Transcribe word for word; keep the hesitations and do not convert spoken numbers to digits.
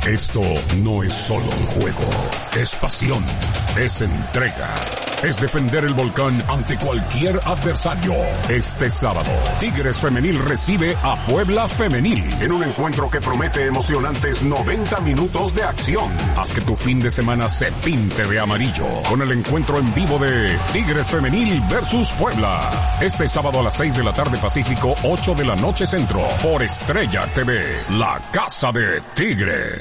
Esto no es solo un juego, es pasión, es entrega, es defender el volcán ante cualquier adversario. Este sábado, Tigres Femenil recibe a Puebla Femenil en un encuentro que promete emocionantes noventa minutos de acción. Haz que tu fin de semana se pinte de amarillo con el encuentro en vivo de Tigres Femenil versus Puebla. Este sábado a las seis de la tarde Pacífico, ocho de la noche Centro, por Estrella T V, la casa de Tigres.